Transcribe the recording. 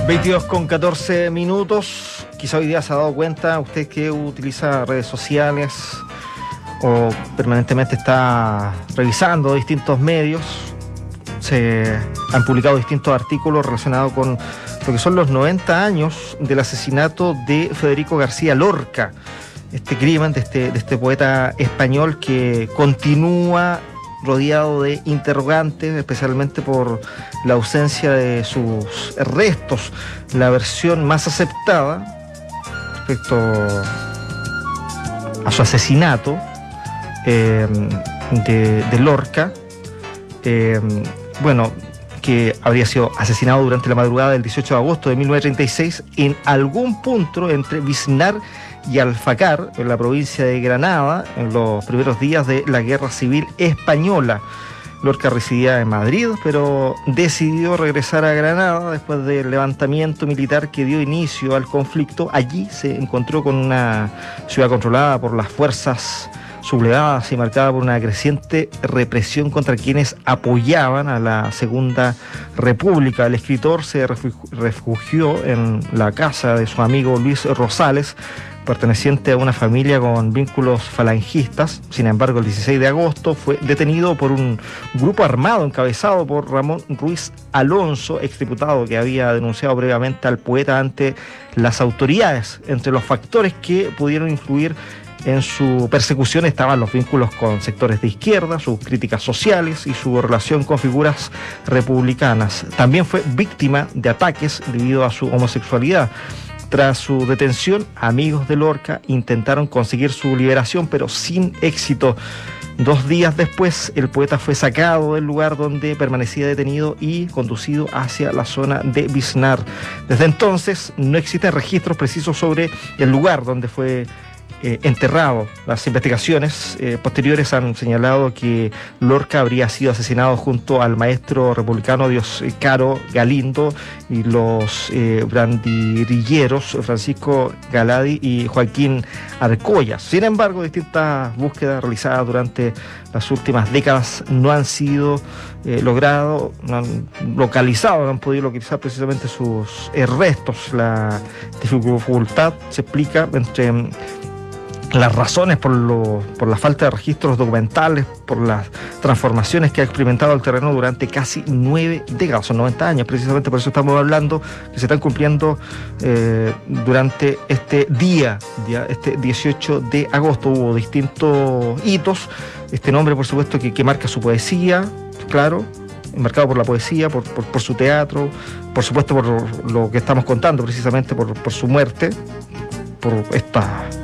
22:14. Quizá hoy día se ha dado cuenta, usted que utiliza redes sociales o permanentemente está revisando distintos medios, se han publicado distintos artículos relacionados con lo que son los 90 años del asesinato de Federico García Lorca, este crimen de este poeta español que continúa rodeado de interrogantes, especialmente por la ausencia de sus restos. La versión más aceptada respecto a su asesinato de Lorca, que habría sido asesinado durante la madrugada del 18 de agosto de 1936 en algún punto entre Biznar y Alfacar, en la provincia de Granada, en los primeros días de la Guerra Civil Española. Lorca residía en Madrid, pero decidió regresar a Granada después del levantamiento militar que dio inicio al conflicto. Allí se encontró con una ciudad controlada por las fuerzas sublevadas y marcada por una creciente represión contra quienes apoyaban a la Segunda República. El escritor se refugió en la casa de su amigo Luis Rosales, perteneciente a una familia con vínculos falangistas. Sin embargo, el 16 de agosto fue detenido por un grupo armado encabezado por Ramón Ruiz Alonso, exdiputado que había denunciado previamente al poeta ante las autoridades. Entre los factores que pudieron influir en su persecución estaban los vínculos con sectores de izquierda, sus críticas sociales y su relación con figuras republicanas. También fue víctima de ataques debido a su homosexualidad. Tras su detención, amigos de Lorca intentaron conseguir su liberación, pero sin éxito. 2 días después, el poeta fue sacado del lugar donde permanecía detenido y conducido hacia la zona de Biznar. Desde entonces, no existen registros precisos sobre el lugar donde fue enterrado. Las investigaciones posteriores han señalado que Lorca habría sido asesinado junto al maestro republicano Dioscaro Galindo y los banderilleros Francisco Galadi y Joaquín Arcollas. Sin embargo, distintas búsquedas realizadas durante las últimas décadas no han sido logrado, no han localizado, no han podido localizar precisamente sus restos. La dificultad se explica entre las razones por la falta de registros documentales, por las transformaciones que ha experimentado el terreno durante casi 9 décadas, son 90 años, precisamente por eso estamos hablando que se están cumpliendo durante este día, este 18 de agosto. Hubo distintos hitos, este nombre por supuesto que marca su poesía, claro, marcado por la poesía, por su teatro, por supuesto por lo que estamos contando, precisamente por su muerte, por esta